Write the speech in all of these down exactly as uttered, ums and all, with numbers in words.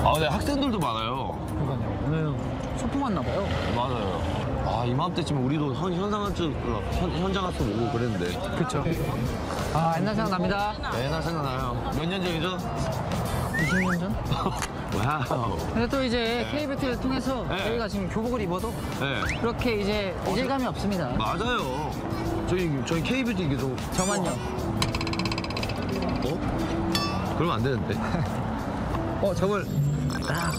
아, 근데 학생들도 많아요. 그러니까요. 오늘 소풍 왔나 봐요. 맞아요. 아, 이맘때쯤 우리도 현, 현상 쪽 현, 현장 가서 오고 그랬는데. 그렇죠. 아, 옛날 생각납니다. 네, 옛날 생각나요. 몇 년 전이죠? 이십 년 전? 와우. 근데 또 이제 네. K뷰티를 통해서 네. 저희가 지금 교복을 입어도 네. 그렇게 이제 이질감이 없습니다. 맞아요. 저희, 저희 K뷰티 이게 좀. 저만요. 어? 그러면 안 되는데. 어, 저걸 딱,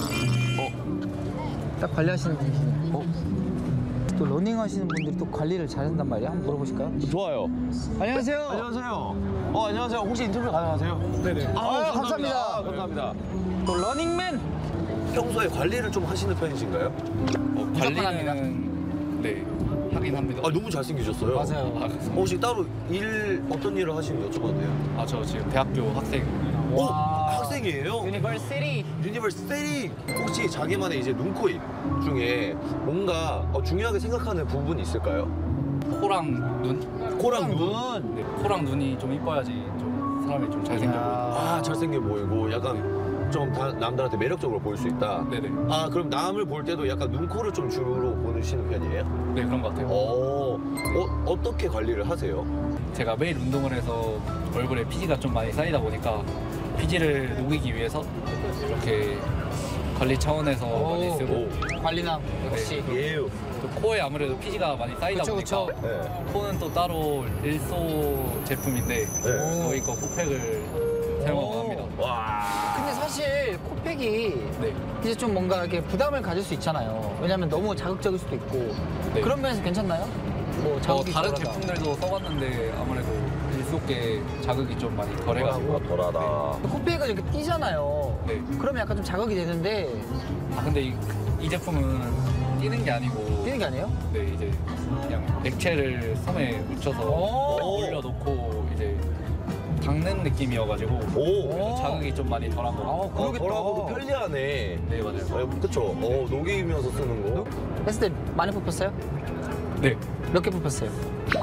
어? 딱 관리하시는 분이시네요. 어? 또 러닝 하시는 분들이 또 관리를 잘한단 말이야. 한번 물어보실까요? 좋아요. 안녕하세요. 안녕하세요. 어, 안녕하세요. 혹시 인터뷰 가능하세요? 네네. 아, 아, 감사합니다. 아, 감사합니다. 또 러닝맨. 평소에 관리를 좀 하시는 편이신가요? 어, 무조건 합니다. 관리는 네 하긴 합니다. 아, 너무 잘생기셨어요. 맞아요. 아, 어, 혹시 따로 일, 어떤 일을 하시는 거 여쭤봐도 돼요? 아, 저 지금 대학교 학생. 오! 학생이에요? 유니버시티. 유니버시티. 혹시 자기만의 이제 눈, 코, 입 중에 뭔가 어, 중요하게 생각하는 부분이 있을까요? 코랑 눈? 코랑 눈? 네, 코랑 눈이 좀 이뻐야지 좀 사람이 좀 잘생겨 보여요. 아, 잘생겨 보이고 약간 좀 다, 남들한테 매력적으로 보일 수 있다. 네네. 아, 그럼 남을 볼 때도 약간 눈, 코를 좀 주로 보시는 편이에요? 네, 그런 것 같아요. 어, 어, 어떻게 관리를 하세요? 제가 매일 운동을 해서 얼굴에 피지가 좀 많이 쌓이다 보니까 피지를 녹이기 위해서 이렇게 관리 차원에서 많이 쓰고 오. 관리남 역시. 예요. 또 코에 아무래도 피지가 많이 쌓이다 그쵸, 보니까 그쵸. 네. 코는 또 따로 일소 제품인데 네. 저희 거 코팩을 사용하고 합니다. 와. 근데 사실 코팩이 네. 이제 좀 뭔가 이렇게 부담을 가질 수 있잖아요. 왜냐면 너무 자극적일 수도 있고. 네. 그런 면에서 괜찮나요? 뭐 어, 자극이 다른 덜하다. 제품들도 써봤는데 아무래도 일수롭게 자극이 좀 많이 덜해가지고. 덜하다. 코팩은 이렇게 띄잖아요. 네. 그러면 약간 좀 자극이 되는데 아 근데 이, 이 제품은 띄는 게 아니고 띄는 게 아니에요? 네 이제 그냥 액체를 섬에 묻혀서 오. 올려놓고 이제 닦는 느낌이어가지고 오. 그래서 자극이 좀 많이 덜한 거 같아요. 아, 어, 덜하고도 편리하네. 네 맞아요. 어, 그쵸. 어, 녹이면서 쓰는 거. 했을 때 많이 뽑혔어요? 네. 몇 개 뽑혔어요?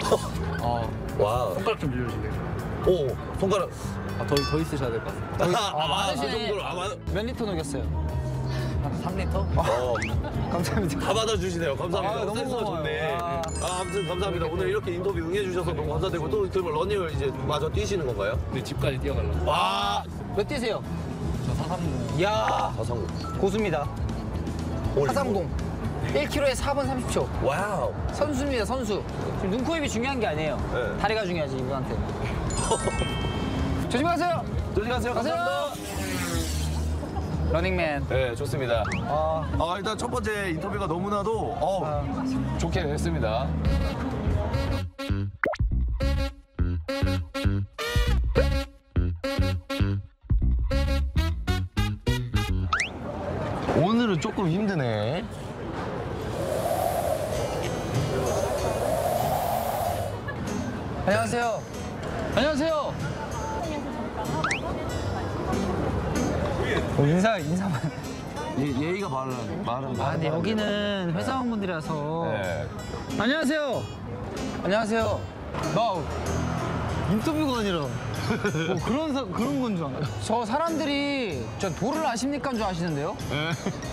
아 와. 손가락 좀 빌려주세요. 오, 손가락. 아, 더, 더 있으셔야 될 것 같습니다. 아, 많으시네. 그 정도로. 아, 많... 몇 리터 녹였어요? 한 삼 리터? 어, 감사합니다. 다 받아주시네요. 감사합니다. 아, 너무 센스가 고마워요. 좋네. 아. 아, 아무튼 감사합니다. 오늘 이렇게 인터뷰 응해주셔서 너무 감사드리고 또 그러면 러닝을 이제 마저 뛰시는 건가요? 네 집까지 뛰어가려고. 와. 몇 뛰세요? 저 사삼공. 이야, 사상구. 고수입니다. 사삼공. 일 킬로미터에 사 분 삼십 초. 와우. 선수입니다, 선수. 지금 눈, 코, 입이 중요한 게 아니에요. 네. 다리가 중요하지, 이분한테는. 조심하세요. 조심하세요. 가세요. 감사합니다. 러닝맨. 네, 좋습니다. 아, 아, 일단 첫 번째 인터뷰가 너무나도 어, 아. 좋게 됐습니다. 오늘은 조금 힘드네. 안녕하세요. 안녕하세요. 어, 인사, 인사만. 예, 예의가 바른, 말은. 아, 근데 여기는 회사원분들이라서. 네. 안녕하세요. 안녕하세요. 나 인터뷰가 아니라 뭐 그런 사, 그런 건 줄 알아요. 저 사람들이 저 도를 아십니까 줄 아시는데요? 네.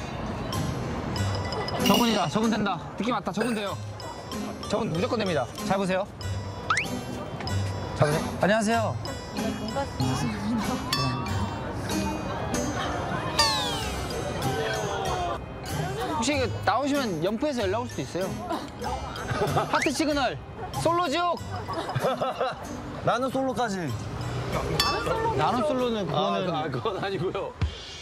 저분이다. 저분 된다. 느낌 왔다. 저분 돼요. 저분 무조건 됩니다. 잘 보세요. 잘 보세요. 안녕하세요. 혹시 이거 나오시면 연프에서 연락 올 수도 있어요. 하트 시그널. 솔로 지옥. 나는 솔로까지. 나는 솔로는 아, 그거는 아, 그건 아니고요.